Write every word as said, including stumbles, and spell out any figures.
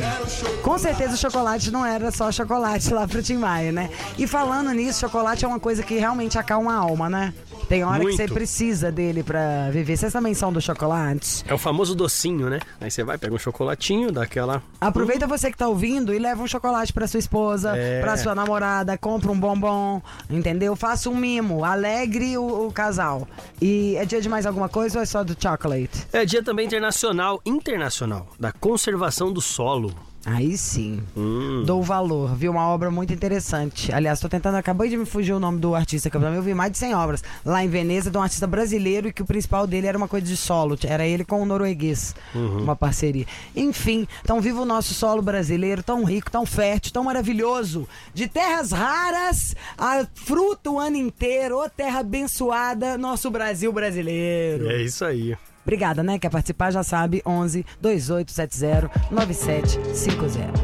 Com certeza o chocolate não era só chocolate lá pro Tim Maia, né? E falando nisso, chocolate é uma coisa que realmente acalma a alma, né? Tem hora Muito. que você precisa dele pra viver. Vocês também são do chocolate? É o famoso docinho, né? Aí você vai, pega um chocolatinho, dá aquela... Aproveita você que tá ouvindo e leva um chocolate pra sua esposa, É. pra sua namorada, compra um bombom, entendeu? Faça um mimo, alegre o, o casal. E é dia de mais alguma coisa ou é só do chocolate? É dia também internacional, internacional, da conservação do solo. Aí sim, Hum. dou valor, viu? Uma obra muito interessante. Aliás, tô tentando, acabei de me fugir o nome do artista, que eu vi mais de cem obras lá em Veneza, de um artista brasileiro, e que o principal dele era uma coisa de solo, era ele com o norueguês, Uhum. uma parceria. Enfim, então viva o nosso solo brasileiro, tão rico, tão fértil, tão maravilhoso, de terras raras, a fruta o ano inteiro, ô terra abençoada, nosso Brasil brasileiro. É isso aí. Obrigada, né? Quer participar, já sabe, onze, vinte e oito setenta, nove sete cinquenta.